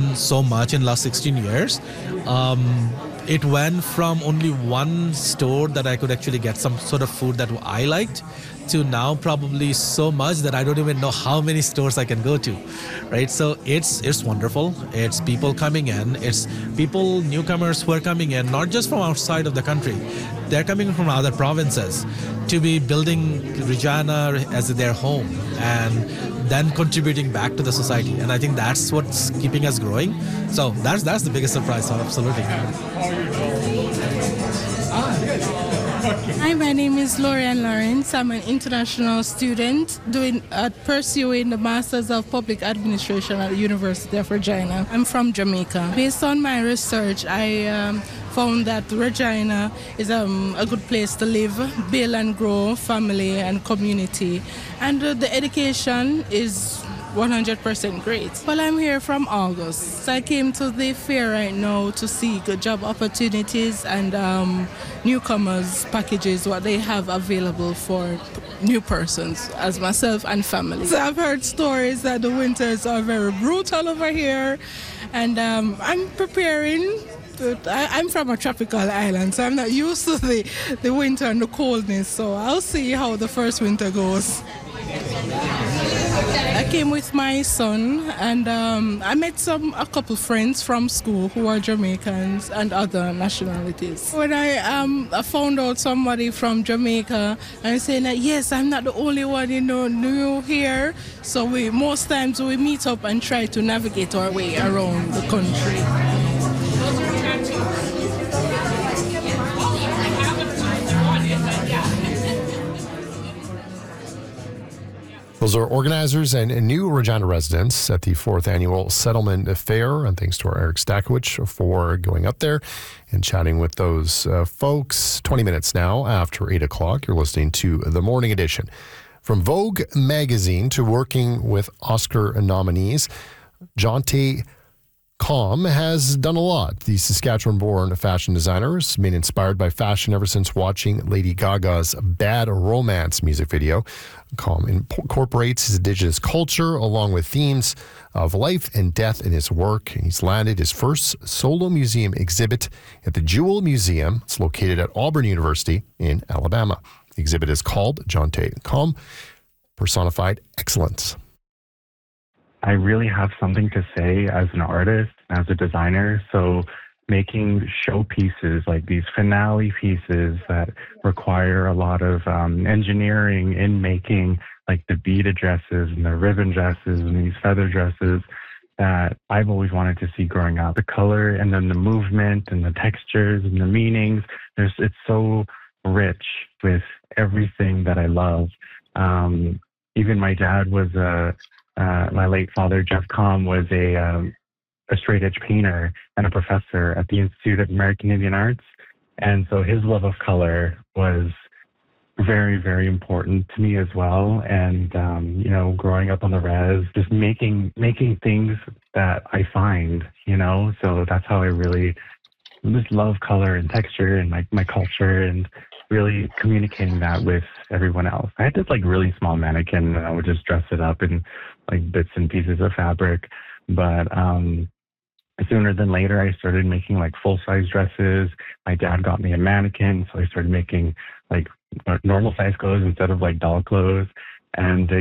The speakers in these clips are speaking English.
grown so much in the last 16 years. It went from only one store that I could actually get some sort of food that I liked to now probably so much that I don't even know how many stores I can go to, right? So it's wonderful. It's people coming in. It's people, newcomers who are coming in, not just from outside of the country. They're coming from other provinces to be building Regina as their home and then contributing back to the society. And I think that's what's keeping us growing. So that's the biggest surprise, absolutely. Hi, my name is Lorianne Lawrence. I'm an international student pursuing the Masters of Public Administration at the University of Regina. I'm from Jamaica. Based on my research, I found that Regina is a good place to live, build and grow family and community. And the education is 100% great. Well, I'm here from August. So I came to the fair right now to see good job opportunities and newcomers packages, what they have available for new persons as myself and family. So I've heard stories that the winters are very brutal over here, and I'm preparing. I'm from a tropical island, so I'm not used to the winter and the coldness, so I'll see how the first winter goes. I came with my son, and I met a couple friends from school who are Jamaicans and other nationalities. When I found out somebody from Jamaica, I'm saying that yes, I'm not the only one new here. So most times we meet up and try to navigate our way around the country. Those are organizers and new Regina residents at the 4th Annual Settlement Fair. And thanks to our Eric Stakowicz for going up there and chatting with those folks. 20 minutes now after 8 o'clock, you're listening to The Morning Edition. From Vogue magazine to working with Oscar nominees, Jonte Kom has done a lot. The Saskatchewan-born fashion designer has been inspired by fashion ever since watching Lady Gaga's Bad Romance music video. Kom incorporates his indigenous culture along with themes of life and death in his work. He's landed his first solo museum exhibit at the Jewel Museum. It's located at Auburn University in Alabama. The exhibit is called Jonte Kom, Personified Excellence. I really have something to say as an artist, as a designer. So making showpieces like these finale pieces that require a lot of engineering in making, like the beaded dresses and the ribbon dresses and these feather dresses that I've always wanted to see growing up. The color and then the movement and the textures and the meanings. It's so rich with everything that I love. Even my dad was my late father, Jeff Kom, was a straight edge painter and a professor at the Institute of American Indian Arts. And so his love of color was very, very important to me as well. And, growing up on the res, just making things that I find, so that's how I really just love color and texture and my culture and really communicating that with everyone else. I had this really small mannequin and I would just dress it up in bits and pieces of fabric. But sooner than later, I started making full-size dresses. My dad got me a mannequin, so I started making normal size clothes instead of doll clothes. And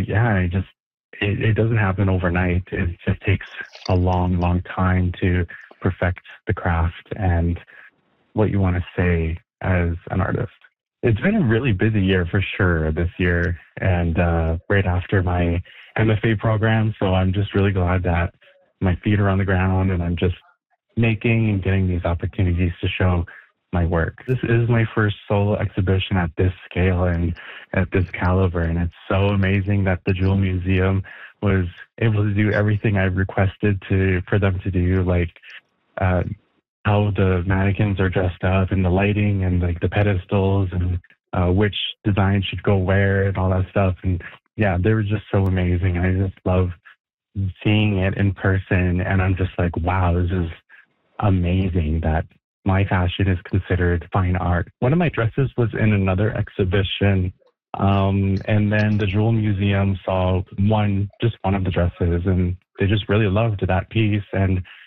it doesn't happen overnight. It just takes a long, long time to perfect the craft and what you want to say as an artist. It's been a really busy year for sure this year, and right after my MFA program. So I'm just really glad that my feet are on the ground and I'm just making and getting these opportunities to show my work. This is my first solo exhibition at this scale and at this caliber, and it's so amazing that the Jewel Museum was able to do everything I requested for them to do, how the mannequins are dressed up and the lighting and the pedestals and which design should go where and all that stuff. And yeah, they were just so amazing. I just love seeing it in person, and I'm just wow, this is amazing that my fashion is considered fine art. One of my dresses was in another exhibition, and then the Jewel Museum saw one of the dresses, and they just really loved that piece. And